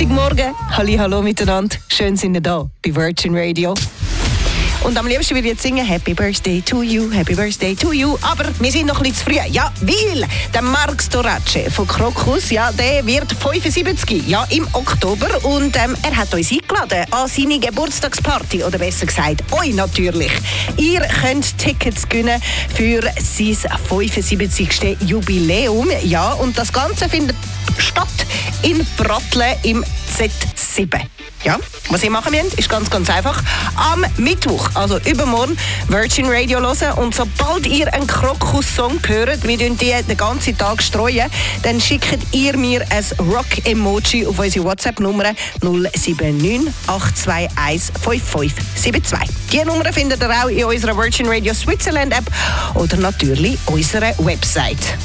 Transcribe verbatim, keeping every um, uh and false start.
Donnerstagmorgen. Halli, hallo miteinander. Schön sind ihr da bei Virgin Radio. Und am liebsten würde ich jetzt singen Happy Birthday to you, Happy Birthday to you. Aber wir sind noch ein bisschen zu früh. Ja, weil der Marc Storace von Krokus, ja, der wird fünfundsiebzig, ja, im Oktober. Und ähm, er hat uns eingeladen an seine Geburtstagsparty. Oder besser gesagt, euch natürlich. Ihr könnt Tickets gewinnen für sein fünfundsiebzigste Jubiläum. Ja, und das Ganze findet statt in Brattle im Z sieben. Ja, was ihr machen müsst, ist ganz, ganz einfach. Am Mittwoch, also übermorgen, Virgin Radio hören. Und sobald ihr einen Krokus-Song hört, wir streuen die den ganzen Tag streuen, dann schickt ihr mir ein Rock-Emoji auf unsere WhatsApp-Nummer null sieben neun acht zwei eins fünf fünf sieben zwei. Diese Nummer findet ihr auch in unserer Virgin Radio Switzerland App oder natürlich unserer Website.